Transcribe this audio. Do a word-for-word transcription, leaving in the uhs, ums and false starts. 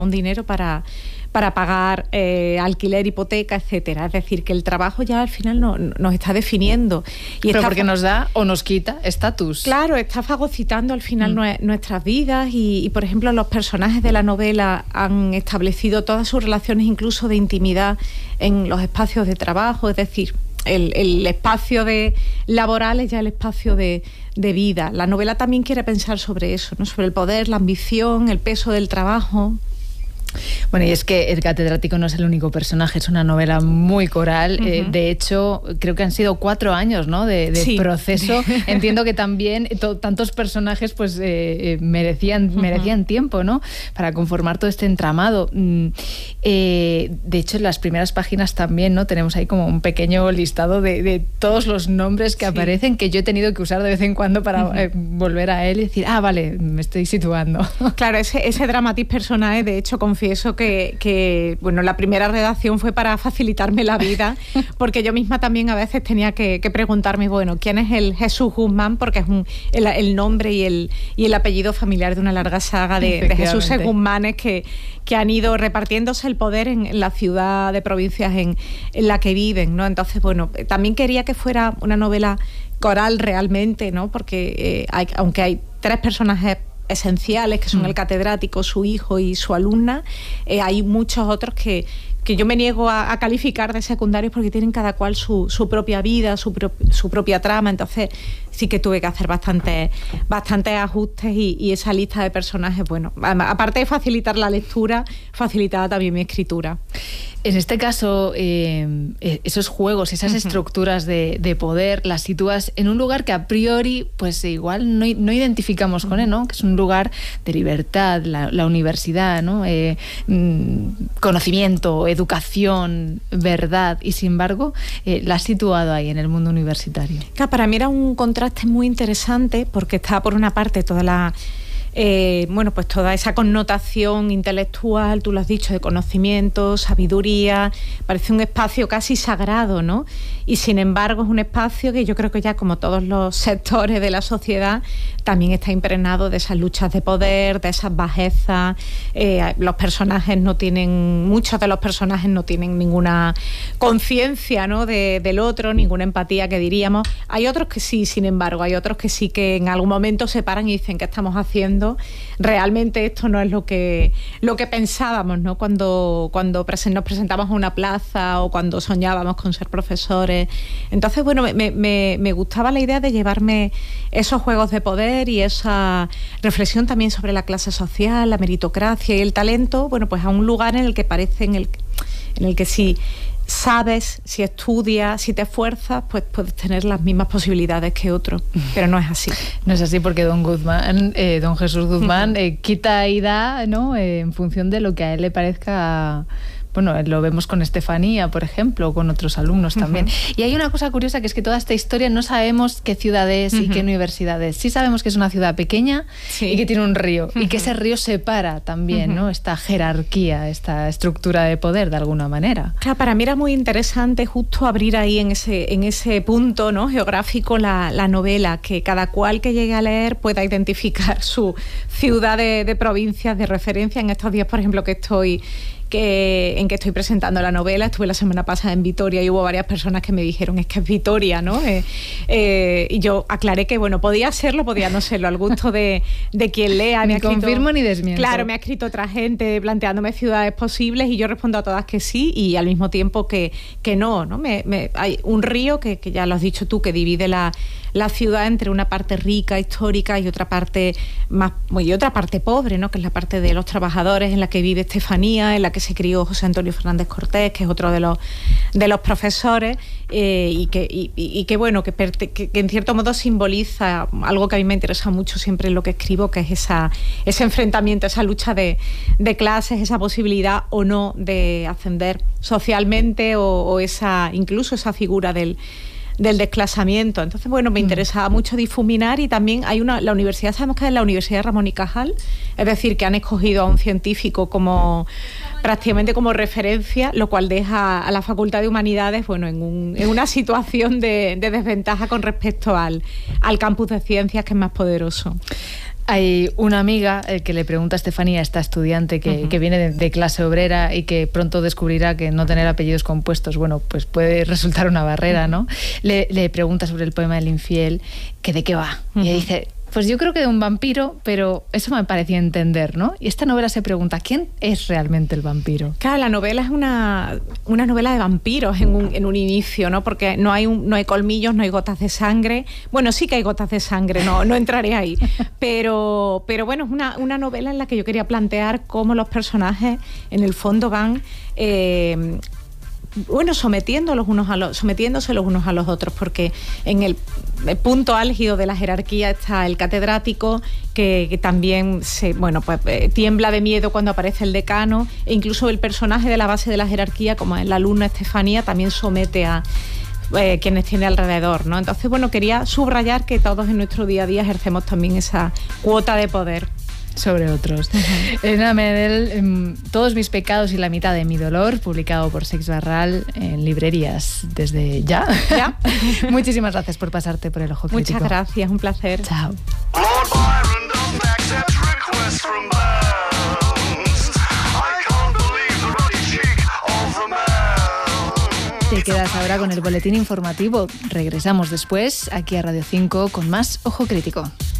un dinero para, para pagar eh, alquiler, hipoteca, etcétera. Es decir, que el trabajo ya al final no, nos está definiendo. Y Pero está porque nos da o nos quita estatus. Claro, está fagocitando al final mm. nuestras vidas y, y, por ejemplo, los personajes de la novela han establecido todas sus relaciones incluso de intimidad en los espacios de trabajo, es decir, el, el espacio de laboral es ya el espacio de, de vida. La novela también quiere pensar sobre eso, ¿no? Sobre el poder, la ambición, el peso del trabajo. Bueno, y es que el catedrático no es el único personaje, es una novela muy coral. Uh-huh. Eh, de hecho, creo que han sido cuatro años, ¿no?, de, de sí. proceso. Entiendo que también to, tantos personajes pues eh, merecían, uh-huh. merecían tiempo, ¿no?, para conformar todo este entramado. Mm, eh, de hecho, en las primeras páginas también, ¿no?, tenemos ahí como un pequeño listado de, de todos los nombres que sí. aparecen, que yo he tenido que usar de vez en cuando para uh-huh. eh, volver a él y decir, ah, vale, me estoy situando. Claro, ese, ese dramatis personae, de hecho, confieso que, que, bueno, la primera redacción fue para facilitarme la vida, porque yo misma también a veces tenía que, que preguntarme, bueno, ¿quién es el Jesús Guzmán? Porque es un, el, el nombre y el, y el apellido familiar de una larga saga de, de Jesús Guzmánes que, que han ido repartiéndose el poder en, en la ciudad de provincias en, en la que viven, ¿no? Entonces, bueno, también quería que fuera una novela coral realmente, ¿no? Porque eh, hay, aunque hay tres personajes esenciales, que son mm. el catedrático, su hijo y su alumna, eh, hay muchos otros que, que yo me niego a, a calificar de secundarios porque tienen cada cual su, su propia vida, su, pro, su propia trama. Entonces sí que tuve que hacer bastantes bastantes ajustes y, y esa lista de personajes, bueno, aparte de facilitar la lectura, facilitaba también mi escritura. En este caso, eh, esos juegos, esas uh-huh. estructuras de, de poder, las sitúas en un lugar que a priori, pues igual no, no identificamos uh-huh. con él, ¿no? Que es un lugar de libertad, la, la universidad, ¿no? Eh, conocimiento, educación, verdad, y sin embargo, eh, la has situado ahí en el mundo universitario. Claro, para mí era un contraste muy interesante porque está por una parte toda la Eh, bueno, pues toda esa connotación intelectual, tú lo has dicho, de conocimiento, sabiduría, parece un espacio casi sagrado, ¿no? Y sin embargo es un espacio que yo creo que ya, como todos los sectores de la sociedad, también está impregnado de esas luchas de poder, de esas bajezas. Eh, los personajes no tienen, muchos de los personajes no tienen ninguna conciencia, ¿no?, de, del otro, ninguna empatía, que diríamos. Hay otros que sí, sin embargo, hay otros que sí que en algún momento se paran y dicen, ¿qué estamos haciendo? Realmente esto no es lo que lo que pensábamos, ¿no?, cuando, cuando presen, nos presentamos a una plaza o cuando soñábamos con ser profesores. Entonces, bueno, me, me, me gustaba la idea de llevarme esos juegos de poder y esa reflexión también sobre la clase social, la meritocracia y el talento, bueno, pues a un lugar en el que parece, en el, en el que sí sabes, si estudias, si te esfuerzas, pues puedes tener las mismas posibilidades que otros, pero no es así. No es así, porque don Guzmán, eh, don Jesús Guzmán, eh, quita y da, ¿no?, eh, en función de lo que a él le parezca. Bueno, lo vemos con Estefanía, por ejemplo, o con otros alumnos también. Uh-huh. Y hay una cosa curiosa, que es que toda esta historia no sabemos qué ciudad es uh-huh. y qué universidad es. Sí sabemos que es una ciudad pequeña sí. y que tiene un río, uh-huh. y que ese río separa también, uh-huh. ¿no?, esta jerarquía, esta estructura de poder, de alguna manera. Claro, para mí era muy interesante justo abrir ahí en ese, en ese punto, ¿no?, geográfico la, la novela, que cada cual que llegue a leer pueda identificar su ciudad de, de provincias de referencia. En estos días, por ejemplo, que estoy... Que, en que estoy presentando la novela, estuve la semana pasada en Vitoria y hubo varias personas que me dijeron, es que es Vitoria, ¿no? Eh, eh, y yo aclaré que, bueno, podía serlo, podía no serlo, al gusto de, de quien lea. Ni confirmo ni desmiento. Claro, me ha escrito otra gente planteándome ciudades posibles y yo respondo a todas que sí, y al mismo tiempo que, que no, ¿no? Me, me, hay un río que, que ya lo has dicho tú, que divide la, la ciudad entre una parte rica, histórica, y otra parte más, y otra parte pobre, ¿no?, que es la parte de los trabajadores, en la que vive Estefanía, en la que se crió José Antonio Fernández Cortés, que es otro de los de los profesores, eh, y que y, y que bueno que, que, que en cierto modo simboliza algo que a mí me interesa mucho siempre en lo que escribo, que es esa ese enfrentamiento, esa lucha de, de clases, esa posibilidad o no de ascender socialmente, o, o esa incluso esa figura del del desclasamiento. Entonces, bueno, me interesaba mucho difuminar. Y también hay una, la universidad, sabemos que es la Universidad Ramón y Cajal, es decir, que han escogido a un científico como prácticamente como referencia, lo cual deja a la Facultad de Humanidades, bueno, en, un, en una situación de, de desventaja con respecto al, al campus de ciencias, que es más poderoso. Hay una amiga eh, que le pregunta a Estefanía, esta estudiante que, uh-huh. que viene de, de clase obrera y que pronto descubrirá que no tener apellidos compuestos, bueno, pues puede resultar una barrera, ¿no? Le, le pregunta sobre el poema del infiel, que de qué va. Uh-huh. Y ella dice, pues yo creo que de un vampiro, pero eso me parecía entender, ¿no? Y esta novela se pregunta, ¿quién es realmente el vampiro? Claro, la novela es una, una novela de vampiros en un, en un inicio, ¿no? Porque no hay, un, no hay colmillos, no hay gotas de sangre. Bueno, sí que hay gotas de sangre, no, no entraré ahí. Pero, pero bueno, es una, una novela en la que yo quería plantear cómo los personajes, en el fondo, van... Eh, bueno, sometiendo los unos a los, sometiéndose los unos a los otros, porque en el, el punto álgido de la jerarquía está el catedrático, que, que también se, bueno, pues eh, tiembla de miedo cuando aparece el decano, e incluso el personaje de la base de la jerarquía, como es la alumna Estefanía, también somete a eh, quienes tiene alrededor, ¿no? Entonces, bueno, quería subrayar que todos en nuestro día a día ejercemos también esa cuota de poder sobre otros. Uh-huh. Elena Medel, eh, Todos mis pecados y la mitad de mi dolor, publicado por Seix Barral en librerías desde ya. ¿Ya? Muchísimas gracias por pasarte por el Ojo Crítico. Muchas gracias, un placer. Chao. Te quedas ahora con el boletín informativo. Regresamos después aquí a Radio cinco con más Ojo Crítico.